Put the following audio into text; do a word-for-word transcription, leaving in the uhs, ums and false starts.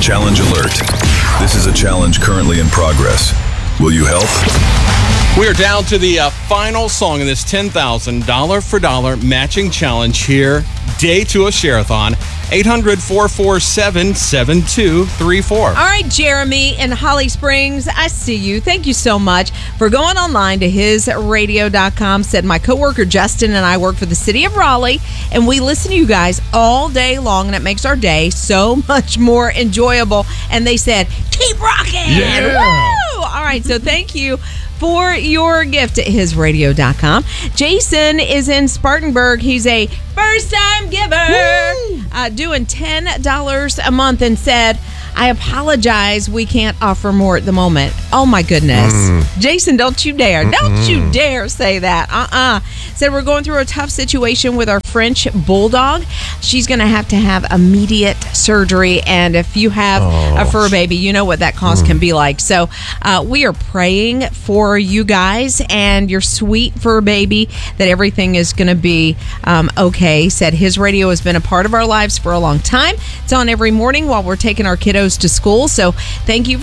Challenge alert. This is a challenge currently in progress. Will you help? We are down to the uh, final song in this ten thousand dollars for dollar matching challenge here. Day two of Share-a-thon. eight hundred, four four seven, seven two three four. All right, Jeremy in Holly Springs, I see you. Thank you so much for going online to his radio dot com. Said my coworker Justin and I work for the city of Raleigh, and we listen to you guys all day long, and it makes our day so much more enjoyable. And they said, keep rocking. Yeah. Woo! All right, so thank you for your gift at his radio dot com. Jason is in Spartanburg. He's a first-time giver, uh, doing ten dollars a month, and said, I apologize, we can't offer more at the moment. Oh, my goodness. Mm. Jason, don't you dare. Mm-mm. Don't you dare say that. Uh-uh. Said we're going through a tough situation with our French bulldog. She's going to have to have immediate surgery, and if you have oh. a fur baby, you know what that cost mm. can be like. So uh, we are praying for you guys and your sweet fur baby that everything is going to be um, okay. Said his radio has been a part of our lives for a long time. It's on every morning while we're taking our kiddos to school. So thank you for